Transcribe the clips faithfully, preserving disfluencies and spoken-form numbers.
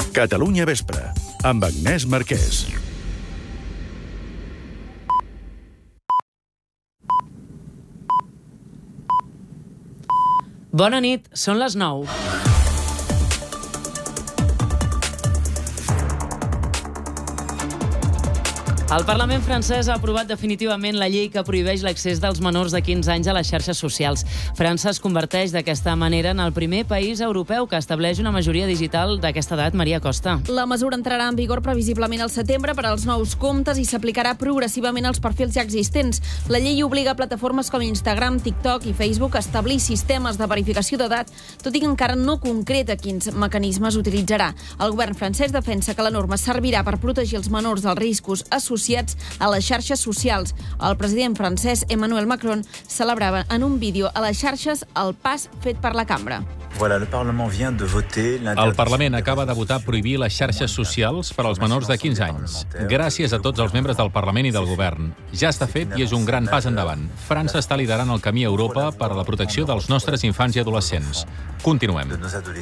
Catalunya Vespre, amb Agnès Marquès. Bona nit, són les nou. El Parlament francès ha aprovat definitivament la llei que prohibeix l'accés dels menors de quinze anys a les xarxes socials. França es converteix d'aquesta manera en el primer país europeu que estableix una majoria digital d'aquesta edat. Maria Costa. La mesura entrarà en vigor previsiblement al setembre per als nous comptes i s'aplicarà progressivament als perfils ja existents. La llei obliga plataformes com Instagram, TikTok i Facebook a establir sistemes de verificació d'edat, tot i que encara no concreta quins mecanismes utilitzarà. El govern francès defensa que la norma servirà per protegir els menors dels riscos associats a les xarxes socials. El president francès Emmanuel Macron celebrava en un vídeo a les xarxes el pas fet per la cambra. El Parlament acaba de votar prohibir les xarxes socials per als menors de quinze anys. Gràcies a tots els membres del Parlament i del Govern. Ja està fet i és un gran pas endavant. França està liderant el camí a Europa per a la protecció dels nostres infants i adolescents. Continuem.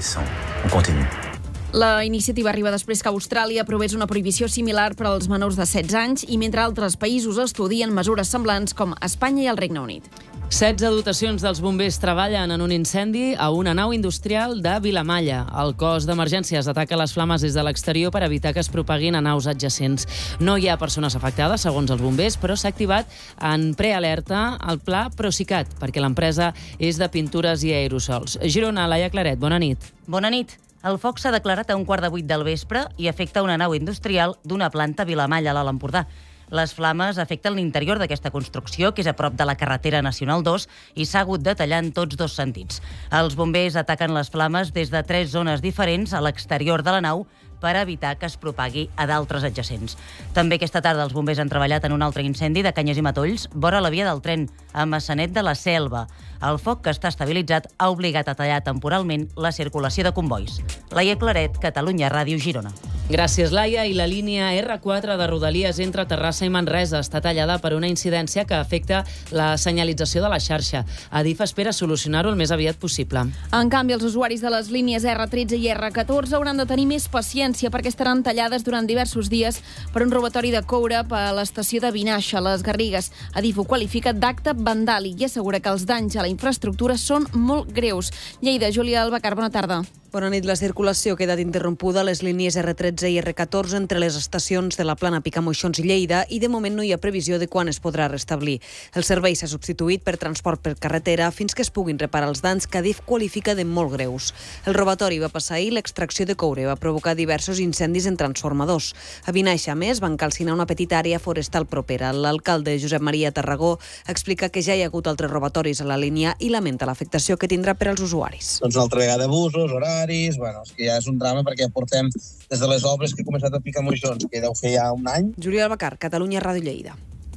La iniciativa arriba després que Austràlia aprovés una prohibició similar per als menors de setze anys i mentre altres països estudien mesures semblants com Espanya i el Regne Unit. setze dotacions dels bombers treballen en un incendi a una nau industrial de Vilamalla. El cos d'emergències ataca les flames des de l'exterior per evitar que es propaguin a naus adjacents. No hi ha persones afectades, segons els bombers, però s'ha activat en prealerta el pla Procicat, perquè l'empresa és de pintures i aerosols. Girona, Laia Claret, bona nit. Bona nit. El foc s'ha declarat a un quart de vuit del vespre i afecta una nau industrial d'una planta a Vilamalla, a l'Alt Empordà. Les flames afecten l'interior d'aquesta construcció, que és a prop de la carretera Nacional dos, i s'ha hagut de tallar en tots dos sentits. Els bombers ataquen les flames des de tres zones diferents a l'exterior de la nau per evitar que es propagui a d'altres adjacents. També aquesta tarda els bombers han treballat en un altre incendi de Canyes i Matolls, vora la via del tren, a Massanet de la Selva. El foc, que està estabilitzat, ha obligat a tallar temporalment la circulació de convois. Laia Claret, Catalunya Ràdio, Girona. Gràcies, Laia. I la línia erre quatre de Rodalies entre Terrassa i Manresa està tallada per una incidència que afecta la senyalització de la xarxa. Adif espera solucionar-ho el més aviat possible. En canvi, els usuaris de les línies erre tretze i erre catorze hauran de tenir més paciència perquè estaran tallades durant diversos dies per un robatori de coure a l'estació de Vinaixa, a les Garrigues. Adif ho qualifica d'acte vandàlic i assegura que els danys a la infraestructura són molt greus. Lleida, Júlia Albacar, bona tarda. Bona nit. La circulació ha quedat interrompuda a les línies erre tretze i erre catorze entre les estacions de la Plana, Picamoixons i Lleida i de moment no hi ha previsió de quan es podrà restablir. El servei s'ha substituït per transport per carretera fins que es puguin reparar els danys que Adif qualifica de molt greus. El robatori va passar ahir, l'extracció de coure va provocar diversos incendis en transformadors. A Vinaixa, a més, van calcinar una petita àrea forestal propera. L'alcalde Josep Maria Tarragó explica que ja hi ha hagut altres robatoris a la línia i lamenta l'afectació que tindrà per als usuaris. Doncs una altra vegada abusos, horaris, bueno, és que ja és un drama perquè ja portem des de les obres que he començat a picar moixons, que deu fer ja un any. Júlia Albacar, Catalunya Ràdio, Lleida.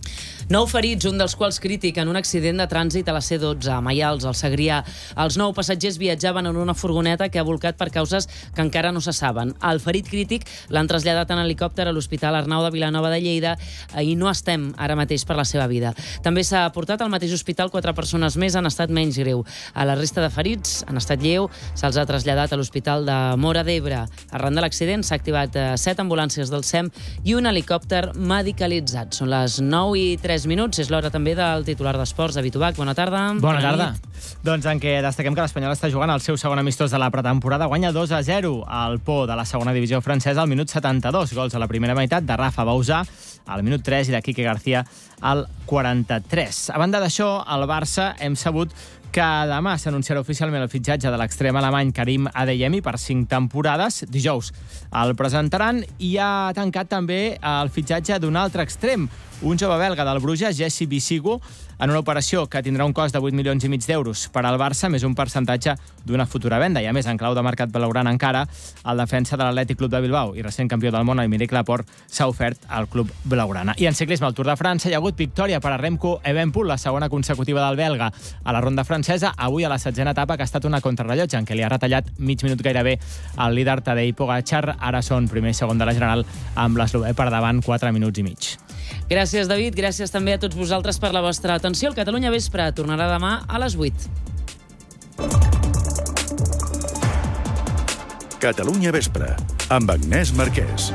Nou ferits, un dels quals crític, en un accident de trànsit a la ce dotze, a Maials, al Segrià. Els nou passatgers viatjaven en una furgoneta que ha volcat per causes que encara no se saben. El ferit crític l'han traslladat en helicòpter a l'Hospital Arnau de Vilanova de Lleida i no estem ara mateix per la seva vida. També s'ha portat al mateix hospital quatre persones més en estat menys greu. A la resta de ferits, en estat lleu, se'ls ha traslladat a l'Hospital de Móra d'Ebre. Arran de l'accident s'ha activat set ambulàncies del SEM i un helicòpter medicalitzat. Són les nou i tres minuts. És l'hora també del titular d'esports, David Ubach. Bona tarda. Bona tarda. Doncs en què destaquem que l'Espanyol està jugant el seu segon amistós de la pretemporada. Guanya dos a zero al Pau de la segona divisió francesa al minut setanta-dos. Gols a la primera meitat de Rafa Bausà al minut tres i de Quique García al quaranta-tres. A banda d'això, al Barça hem sabut que demà s'anunciarà oficialment el fitxatge de l'extrem alemany Karim Adeyemi per cinc temporades. Dijous el presentaran i ha tancat també el fitxatge d'un altre extrem, un jove belga del Bruges, Jesse Bisigo, en una operació que tindrà un cost de vuit milions i mig d'euros per al Barça, més un percentatge d'una futura venda. I a més, en clau de mercat blaugrana encara, el defensa de l'Atlètic Club de Bilbao i recent campió del món, Aymeric Laporte, s'ha ofert al club blaugrana. I en ciclisme, al Tour de França, hi ha hagut victòria per a Remco Evenepoel, la segona consecutiva del belga a la ronda francesa, avui a la setzena etapa, que ha estat una contrarrellotge en què li ha retallat mig minut gairebé al líder Tadej Pogačar. Ara són primer i segon de la general amb l'eslovè per davant quatre minuts i mig. Gràcies, David. Gràcies també a tots vosaltres per la vostra atenció. El Catalunya Vespre tornarà demà a les vuit. Catalunya Vespre, amb Agnès Marquès.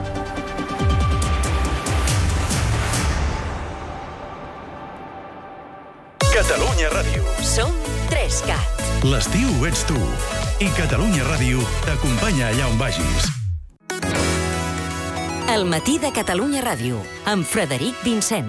Catalunya Ràdio. Som tres cat. L'estiu ets tu. I Catalunya Ràdio t'acompanya allà on vagis. El matí de Catalunya Ràdio, amb Frederic Vincent.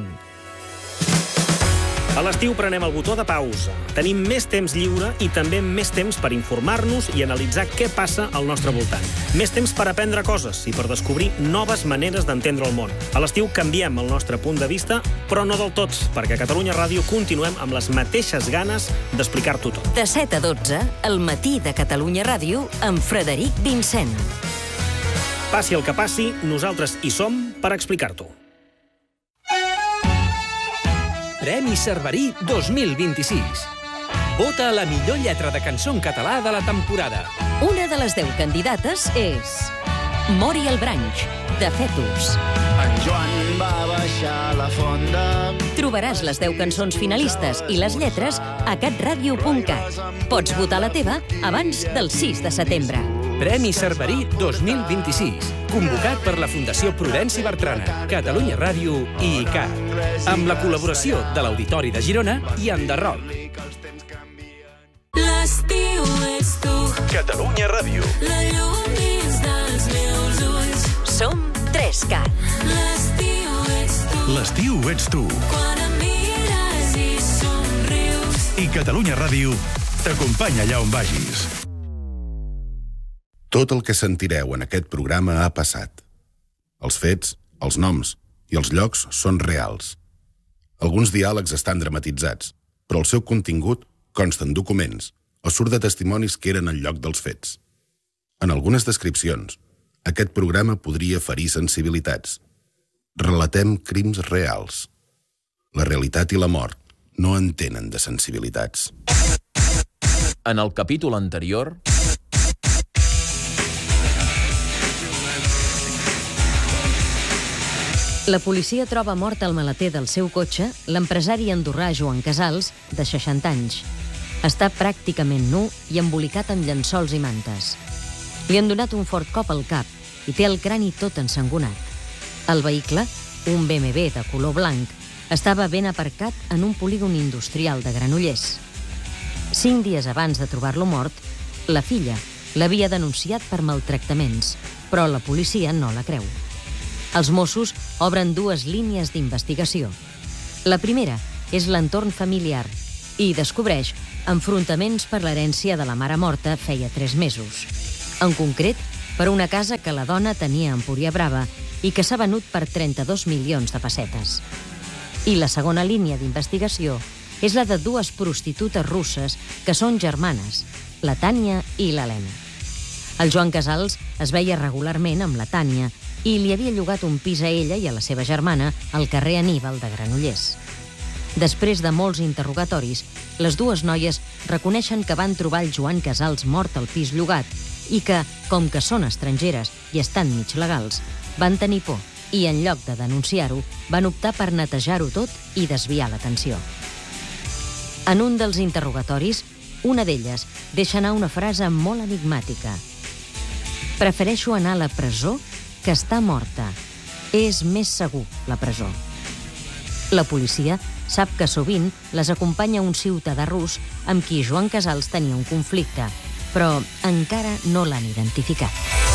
A l'estiu prenem el botó de pausa. Tenim més temps lliure i també més temps per informar-nos i analitzar què passa al nostre voltant. Més temps per aprendre coses i per descobrir noves maneres d'entendre el món. A l'estiu canviem el nostre punt de vista, però no del tot, perquè a Catalunya Ràdio continuem amb les mateixes ganes d'explicar-t'ho tot. De set a dotze, el matí de Catalunya Ràdio, amb Frederic Vincent. Passi el que passi, nosaltres hi som per explicar-t'ho. Premi Cerverí dos mil vint-i-sis. Vota a la millor lletra de cançó en català de la temporada. Una de les deu candidates és Mori el Branch, de Fetus. En Joan va baixar la fonda. Trobaràs les deu cançons finalistes i les lletres a catradio punt cat. Pots votar la teva abans del sis de setembre. Premi Cerverí dos mil vint-i-sis, convocat per la Fundació Prudenci Bertrana, Catalunya Ràdio i I C A, amb la col·laboració de l'Auditori de Girona i Enderroc. L'estiu ets tu. Catalunya Ràdio. La llum dins dels meus ulls. Som tres cat. L'estiu ets tu. L'estiu ets tu. Quan em mires i somrius. I Catalunya Ràdio t'acompanya allà on vagis. Tot el que sentireu en aquest programa ha passat. Els fets, els noms i els llocs són reals. Alguns diàlegs estan dramatitzats, però el seu contingut consta en documents o surt de testimonis que eren al lloc dels fets. En algunes descripcions, aquest programa podria ferir sensibilitats. Relatem crims reals. La realitat i la mort no entenen de sensibilitats. En el capítol anterior... La policia troba mort al maleter del seu cotxe l'empresari andorrà Joan Casals, de seixanta anys. Està pràcticament nu i embolicat amb llençols i mantes. Li han donat un fort cop al cap i té el crani tot ensangonat. El vehicle, un B M W de color blanc, estava ben aparcat en un polígon industrial de Granollers. Cinc dies abans de trobar-lo mort, la filla l'havia denunciat per maltractaments, però la policia no la creu. Els Mossos obren dues línies d'investigació. La primera és l'entorn familiar i descobreix enfrontaments per l'herència de la mare morta feia tres mesos. En concret, per una casa que la dona tenia a Empuriabrava i que s'ha venut per trenta-dos milions de pessetes. I la segona línia d'investigació és la de dues prostitutes russes que són germanes, la Tània i l'Helena. El Joan Casals es veia regularment amb la Tània i li havia llogat un pis a ella i a la seva germana al carrer Aníbal de Granollers. Després de molts interrogatoris, les dues noies reconeixen que van trobar el Joan Casals mort al pis llogat i que, com que són estrangeres i estan mig legals, van tenir por i, en lloc de denunciar-ho, van optar per netejar-ho tot i desviar l'atenció. En un dels interrogatoris, una d'elles deixa anar una frase molt enigmàtica. Prefereixo anar a la presó que està morta. És més segur la presó. La policia sap que sovint les acompanya un ciutadà rus amb qui Joan Casals tenia un conflicte, però encara no l'han identificat.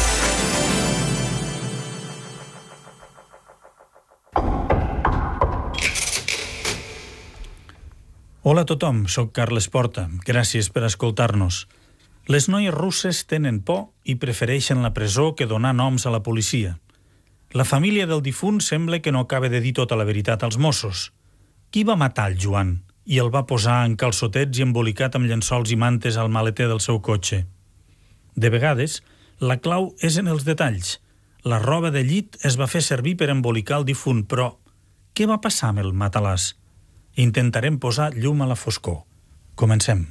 Hola a tothom, soc Carles Porta. Gràcies per escoltar-nos. Les noies russes tenen por i prefereixen la presó que donar noms a la policia. La família del difunt sembla que no acaba de dir tota la veritat als Mossos. Qui va matar el Joan i el va posar en calçotets i embolicat amb llençols i mantes al maleter del seu cotxe? De vegades, la clau és en els detalls. La roba de llit es va fer servir per embolicar el difunt, però què va passar amb el matalàs? Intentarem posar llum a la foscor. Comencem.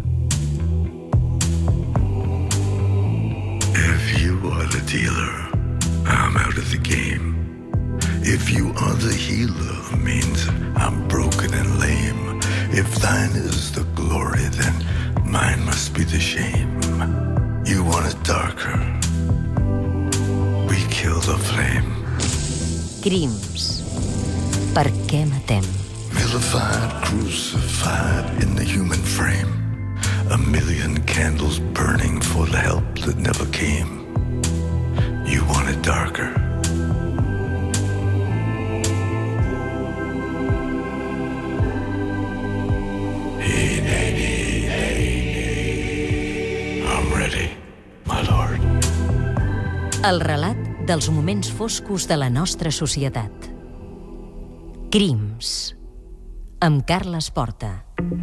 If you are the dealer, I'm out of the game. If you are the healer, means I'm broken and lame. If thine is the glory, then mine must be the shame. You want it darker, the flame. Crims. Per què matem? Vilified, crucified in the human frame. A million candles burning for the help that never came. You want it darker. Hey, hey, hey, hey. I'm ready, my lord. El relat dels moments foscos de la nostra societat. Crims. Amb Carles Porta.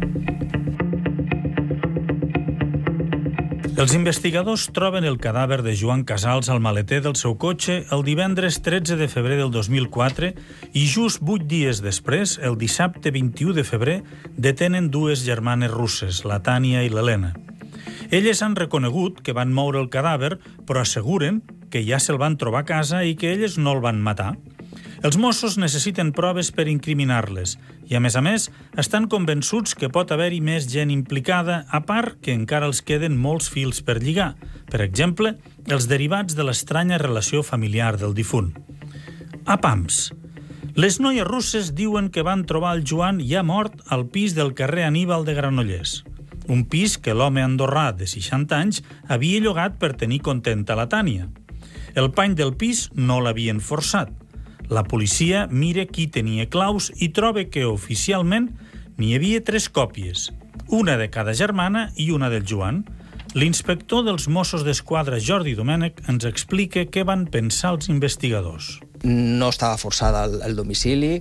Els investigadors troben el cadàver de Joan Casals al maleter del seu cotxe el divendres tretze de febrer del dos mil quatre i just vuit dies després, el dissabte vint-i-u de febrer, detenen dues germanes russes, la Tània i l'Helena. Elles han reconegut que van moure el cadàver, però asseguren que ja se'l van trobar a casa i que elles no el van matar. Els Mossos necessiten proves per incriminar-les i, a més a més, estan convençuts que pot haver-hi més gent implicada, a part que encara els queden molts fils per lligar. Per exemple, els derivats de l'estranya relació familiar del difunt. A Pams. Les noies russes diuen que van trobar el Joan ja mort al pis del carrer Aníbal de Granollers. Un pis que l'home andorrà de seixanta anys havia llogat per tenir contenta la Tània. El pany del pis no l'havien forçat. La policia mira qui tenia claus i troba que oficialment n'hi havia tres còpies, una de cada germana i una del Joan. L'inspector dels Mossos d'Esquadra, Jordi Domènech, ens explica què van pensar els investigadors. No estava forçada el, el domicili.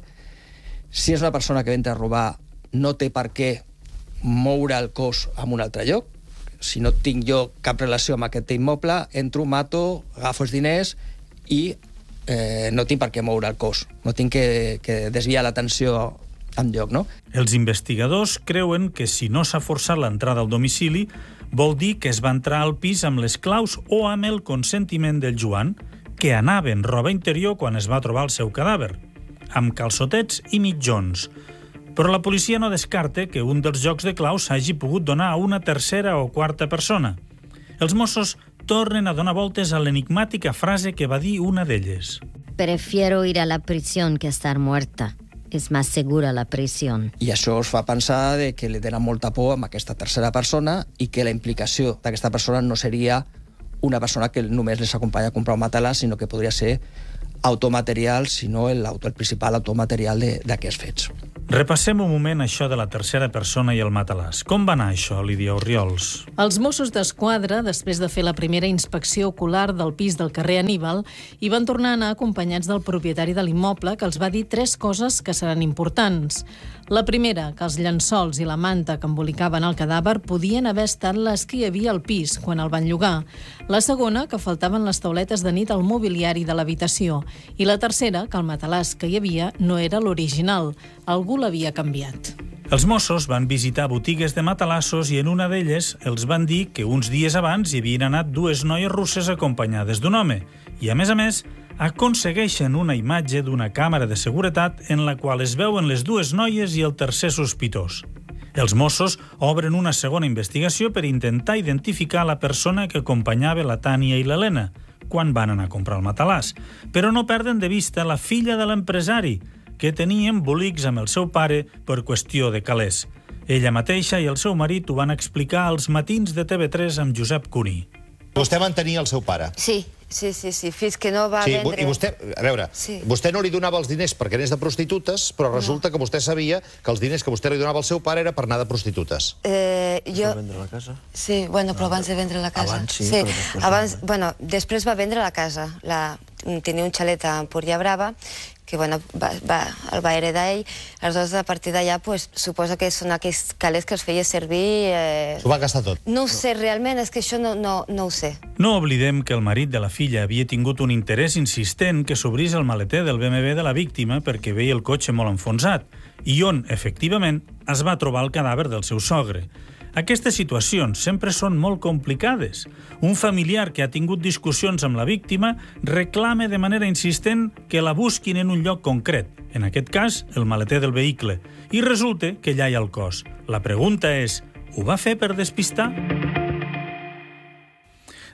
Si és una persona que entra a robar, no té per què moure el cos en un altre lloc. Si no tinc jo cap relació amb aquest immoble, entro, mato, agafo els diners i eh, no tinc per què moure el cos. No tinc que, que desviar l'atenció enlloc, no? Els investigadors creuen que si no s'ha forçat l'entrada al domicili, vol dir que es va entrar al pis amb les claus o amb el consentiment del Joan, que anava en roba interior quan es va trobar el seu cadàver, amb calçotets i mitjons. Però la policia no descarta que un dels jocs de claus s'hagi pogut donar a una tercera o quarta persona. Els Mossos tornen a donar voltes a l'enigmàtica frase que va dir una d'elles. Prefiero ir a la prisión que estar muerta. És més segura la prisión. I això us fa pensar de que li tenen molta por amb aquesta tercera persona i que la implicació d'aquesta persona no seria una persona que només les acompanya a comprar un matalàs, sinó que podria ser automaterial, sinó el, auto, el principal automaterial d'aquests fets. Repassem un moment això de la tercera persona i el matalàs. Com va anar això, Lídia Orriols? Els Mossos d'Esquadra, després de fer la primera inspecció ocular del pis del carrer Aníbal, hi van tornar a anar acompanyats del propietari de l'immoble, que els va dir tres coses que seran importants. La primera, que els llençols i la manta que embolicaven el cadàver podien haver estat les que hi havia al pis quan el van llogar. La segona, que faltaven les tauletes de nit al mobiliari de l'habitació. I la tercera, que el matalàs que hi havia no era l'original. Algú l'havia canviat. Els Mossos van visitar botigues de matalassos i en una d'elles els van dir que uns dies abans hi havien anat dues noies russes acompanyades d'un home i, a més a més, aconsegueixen una imatge d'una càmera de seguretat en la qual es veuen les dues noies i el tercer sospitós. Els Mossos obren una segona investigació per intentar identificar la persona que acompanyava la Tània i l'Helena quan van anar a comprar el matalàs, però no perden de vista la filla de l'empresari, que tenia embolics amb el seu pare per qüestió de calés. Ella mateixa i el seu marit ho van explicar als matins de T V tres amb Josep Cuní. Vostè mantenia el seu pare? Sí, sí, sí, sí, fins que no va sí, vendre... I vostè, a veure, sí. vostè no li donava els diners perquè anés de prostitutes, però resulta no. que vostè sabia que els diners que vostè li donava al seu pare era per anar de prostitutes. Eh, jo... Va vendre la casa? Sí, bueno, però abans de vendre la casa. Abans sí, sí. però després... Abans, bueno, després va vendre la casa. La... Tenia un xalet a Empúria Brava, que bueno, va, va, el va heredar ell. Aleshores, a partir d'allà, pues, suposa que són aquells calés que els feia servir... Eh... S'ho va gastar tot? No ho sé, realment, és que això no, no, no ho sé. No oblidem que el marit de la filla havia tingut un interès insistent que s'obrís el maleter del B M W de la víctima perquè veia el cotxe molt enfonsat i on, efectivament, es va trobar el cadàver del seu sogre. Aquestes situacions sempre són molt complicades. Un familiar que ha tingut discussions amb la víctima reclama de manera insistent que la busquin en un lloc concret, en aquest cas, el maleter del vehicle, i resulta que allà hi ha el cos. La pregunta és, ho va fer per despistar?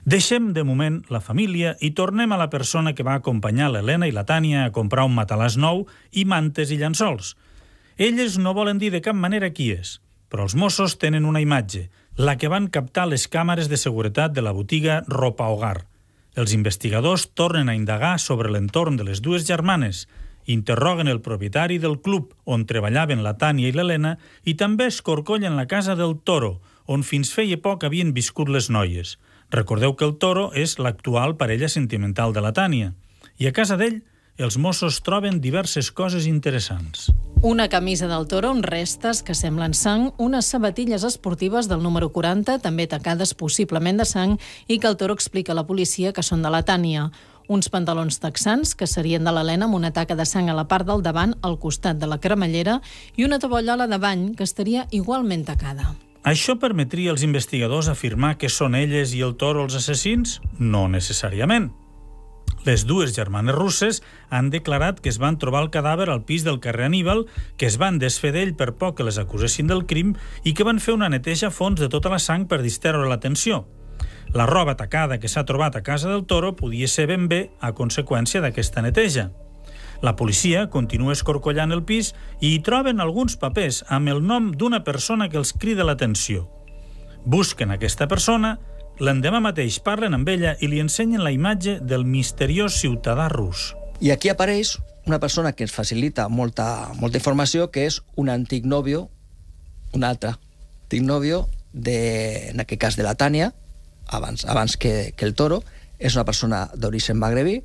Deixem de moment la família i tornem a la persona que va acompanyar l'Helena i la Tània a comprar un matalàs nou i mantes i llençols. Elles no volen dir de cap manera qui és, però els Mossos tenen una imatge, la que van captar les càmeres de seguretat de la botiga Ropa Hogar. Els investigadors tornen a indagar sobre l'entorn de les dues germanes, interroguen el propietari del club on treballaven la Tània i l'Helena i també escorcollen la casa del Toro, on fins feia poc havien viscut les noies. Recordeu que el Toro és l'actual parella sentimental de la Tània. I a casa d'ell, els Mossos troben diverses coses interessants. Una camisa del Toro amb restes que semblen sang, unes sabatilles esportives del número quaranta, també tacades possiblement de sang, i que el Toro explica a la policia que són de la Tània. Uns pantalons texans, que serien de l'Helena, amb una taca de sang a la part del davant, al costat de la cremallera, i una tovallola de bany, que estaria igualment tacada. Això permetria als investigadors afirmar que són elles i el Toro els assassins? No necessàriament. Les dues germanes russes han declarat que es van trobar el cadàver al pis del carrer Aníbal, que es van desfer d'ell per poc que les acusessin del crim i que van fer una neteja a fons de tota la sang per distreure l'atenció. La roba tacada que s'ha trobat a casa del Toro podia ser ben bé a conseqüència d'aquesta neteja. La policia continua escorcollant el pis i hi troben alguns papers amb el nom d'una persona que els crida l'atenció. Busquen aquesta persona, l'endemà mateix parlen amb ella i li ensenyen la imatge del misteriós ciutadà rus. I aquí apareix una persona que ens facilita molta, molta informació, que és un antic nòvio, un altre antic nòvio, de, en aquest cas de la Tània, abans, abans que, que el Toro, és una persona d'origen magrebí,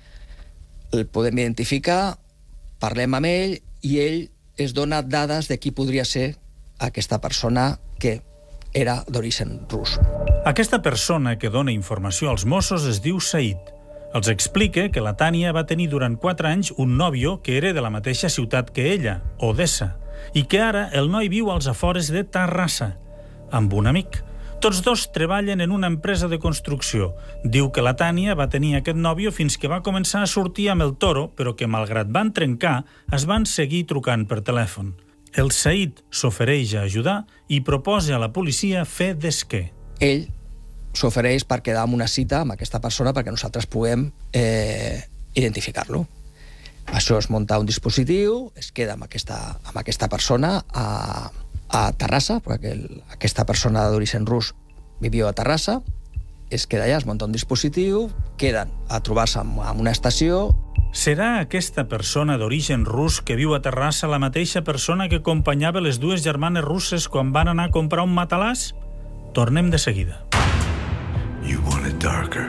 el podem identificar, parlem amb ell i ell es dona dades de qui podria ser aquesta persona que era d'origen rus. Aquesta persona que dona informació als Mossos es diu Said. Els explica que la Tània va tenir durant quatre anys un nòvio que era de la mateixa ciutat que ella, Odessa, i que ara el noi viu als afores de Terrassa, amb un amic. Tots dos treballen en una empresa de construcció. Diu que la Tània va tenir aquest nòvio fins que va començar a sortir amb el Toro, però que, malgrat van trencar, es van seguir trucant per telèfon. El Said s'ofereix a ajudar i proposa a la policia fer d'esquer. Ell s'ofereix per quedar en una cita amb aquesta persona perquè nosaltres puguem eh, identificar-lo. Això es munta un dispositiu, es queda amb aquesta, amb aquesta persona a... a Terrassa, perquè el, aquesta persona d'origen rus vivia a Terrassa, es queda allà, es munta un dispositiu, queden a trobar-se en una estació. Serà aquesta persona d'origen rus que viu a Terrassa la mateixa persona que acompanyava les dues germanes russes quan van anar a comprar un matalàs? Tornem de seguida. You want it darker.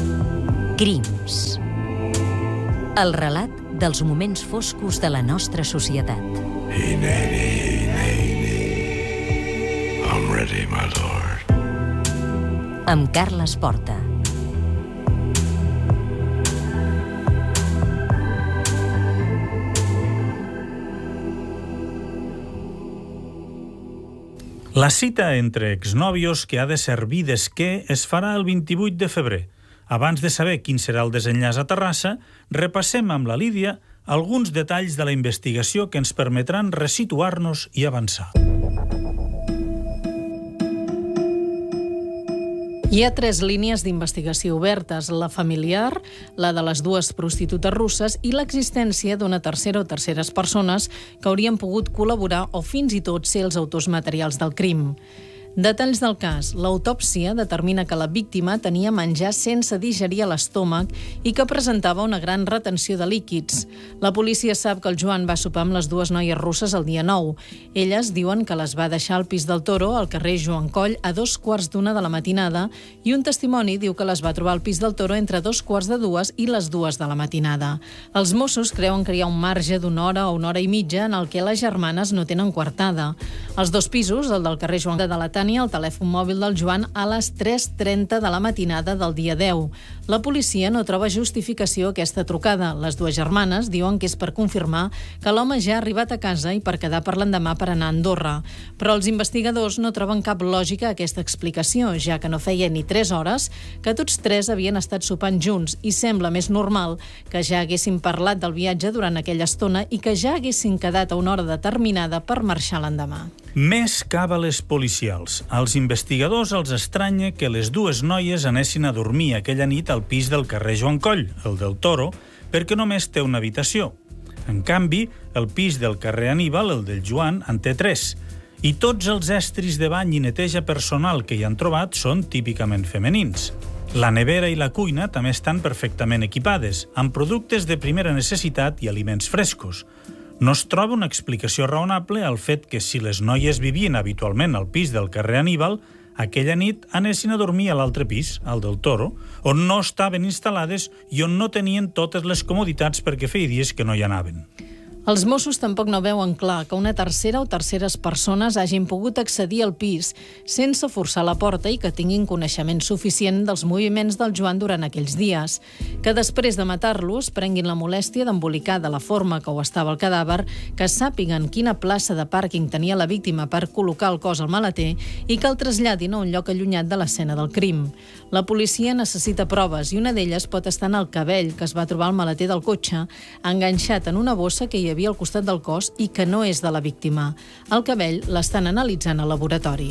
Crims. El relat dels moments foscos de la nostra societat. Hey, Nanny, hey, Nanny. I'm ready, my lord. Amb Carles Porta. La cita entre exnòvios que ha de servir d'esquer es farà el vint-i-vuit de febrer. Abans de saber quin serà el desenllaç a Terrassa, repassem amb la Lídia alguns detalls de la investigació que ens permetran resituar-nos i avançar. Hi ha tres línies d'investigació obertes, la familiar, la de les dues prostitutes russes i l'existència d'una tercera o terceres persones que haurien pogut col·laborar o fins i tot ser els autors materials del crim. Detalls del cas. L'autòpsia determina que la víctima tenia menjar sense digerir a l'estómac i que presentava una gran retenció de líquids. La policia sap que el Joan va sopar amb les dues noies russes el dia nou. Elles diuen que les va deixar al pis del Toro, al carrer Joan Coll, a dos quarts d'una de la matinada, i un testimoni diu que les va trobar al pis del Toro entre dos quarts de dues i les dues de la matinada. Els Mossos creuen que hi ha un marge d'una hora o una hora i mitja en el que les germanes no tenen coartada. Els dos pisos, el del carrer Joan de la Tània, el telèfon mòbil del Joan a les tres trenta de la matinada del dia deu. La policia no troba justificació a aquesta trucada. Les dues germanes diuen que és per confirmar que l'home ja ha arribat a casa i per quedar per l'endemà per anar a Andorra. Però els investigadors no troben cap lògica a aquesta explicació, ja que no feia ni tres hores que tots tres havien estat sopant junts i sembla més normal que ja haguessin parlat del viatge durant aquella estona i que ja haguessin quedat a una hora determinada per marxar l'endemà. Més càbales policials. Casals. Als investigadors els estranya que les dues noies anessin a dormir aquella nit al pis del carrer Joan Coll, el del Toro, perquè només té una habitació. En canvi, el pis del carrer Aníbal, el del Joan, en té tres. I tots els estris de bany i neteja personal que hi han trobat són típicament femenins. La nevera i la cuina també estan perfectament equipades, amb productes de primera necessitat i aliments frescos. No es troba una explicació raonable al fet que si les noies vivien habitualment al pis del carrer Aníbal, aquella nit anessin a dormir a l'altre pis, al del Toro, on no estaven instal·lades i on no tenien totes les comoditats perquè feia dies que no hi anaven. Els Mossos tampoc no veuen clar que una tercera o terceres persones hagin pogut accedir al pis sense forçar la porta i que tinguin coneixement suficient dels moviments del Joan durant aquells dies. Que després de matar-los prenguin la molèstia d'embolicar de la forma que ho estava el cadàver, que sàpiguen quina plaça de pàrquing tenia la víctima per col·locar el cos al maleter i que el traslladin a un lloc allunyat de l'escena del crim. La policia necessita proves i una d'elles pot estar en el cabell que es va trobar al maleter del cotxe, enganxat en una bossa que hi havia al costat del cos i que no és de la víctima. El cabell l'estan analitzant al laboratori.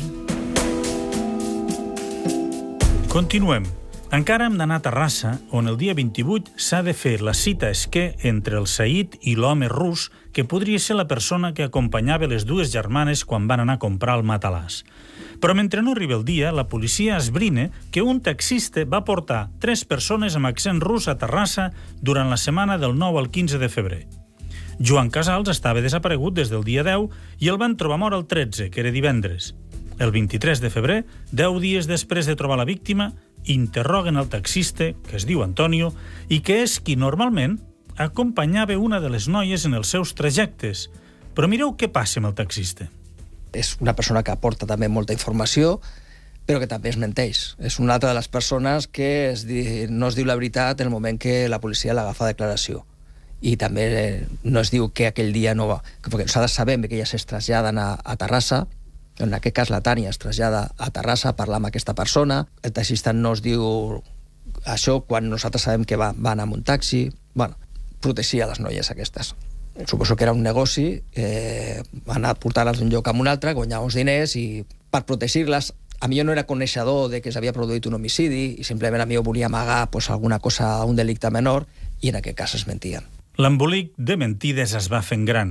Continuem. Encara hem d'anar a Terrassa, on el dia vint-i-vuit s'ha de fer la cita esquer entre el Said i l'home rus, que podria ser la persona que acompanyava les dues germanes quan van anar a comprar el matalàs. Però mentre no arriba el dia, la policia esbrina que un taxista va portar tres persones amb accent rus a Terrassa durant la setmana del nou al quinze de febrer. Joan Casals estava desaparegut des del dia deu i el van trobar mort el tretze, que era divendres. El vint-i-tres de febrer, deu dies després de trobar la víctima, interroguen el taxista, que es diu Antonio, i que és qui normalment acompanyava una de les noies en els seus trajectes. Però mireu què passa amb el taxista. És una persona que aporta també molta informació, però que també es menteix. És una altra de les persones que es di... no es diu la veritat en el moment que la policia l'agafa a declaració. I també eh, no es diu que aquell dia no va... Perquè nosaltres sabem que elles es traslladen a, a Terrassa, en aquest cas la Tània es trasllada a Terrassa a parlar amb aquesta persona, el taxista no es diu això quan nosaltres sabem que va, va anar amb un taxi... Bueno, protegia les noies aquestes. Suposo que era un negoci, eh, anar a portar-les d'un lloc a un altre, guanyar uns diners i per protegir-les. A mi jo no era coneixedor de que s'havia produït un homicidi i simplement a mi jo volia amagar pues, alguna cosa, un delicte menor, i en aquest cas es mentien. L'embolic de mentides es va fent gran.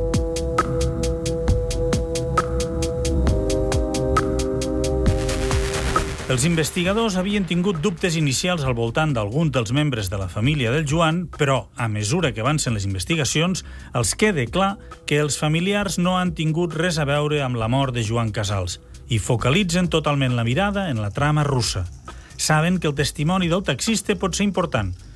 Els investigadors havien tingut dubtes inicials al voltant d'alguns dels membres de la família del Joan, però, a mesura que avancen les investigacions, els queda clar que els familiars no han tingut res a veure amb la mort de Joan Casals i focalitzen totalment la mirada en la trama russa. Saben que el testimoni del taxista pot ser important,